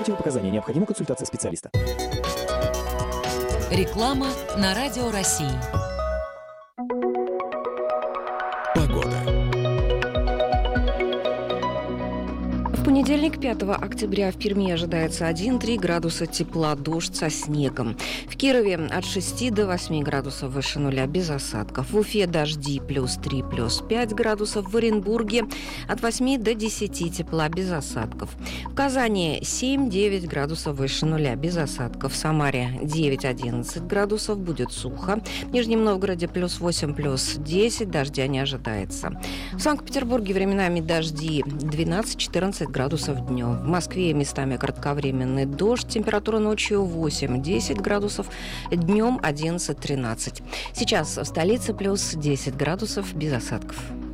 Противопоказания. Необходима консультация специалиста. Реклама на Радио России. Погода. В понедельник, 5 октября, в Перми ожидается 1-3 градуса тепла, дождь со снегом. В Кирове от 6 до 8 градусов выше нуля, без осадков. В Уфе дожди +3, +5 градусов. В Оренбурге от 8 до 10 тепла, без осадков. В Казани 7-9 градусов выше нуля, без осадков. В Самаре 9-11 градусов, будет сухо. В Нижнем Новгороде +8, +10, дождя не ожидается. В Санкт-Петербурге временами дожди 12-14 градусов днем. В Москве местами кратковременный дождь. Температура ночью 8-10 градусов, днем 11-13. Сейчас в столице +10 градусов, без осадков.